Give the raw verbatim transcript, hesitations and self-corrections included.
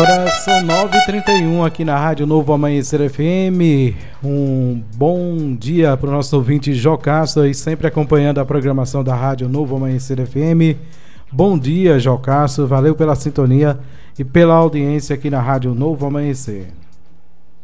Agora são nove e trinta e um aqui na Rádio Novo Amanhecer F M. Um bom dia para o nosso ouvinte Jocasso aí sempre acompanhando a programação da Rádio Novo Amanhecer F M. Bom dia, Jocasso, valeu pela sintonia e pela audiência aqui na Rádio Novo Amanhecer.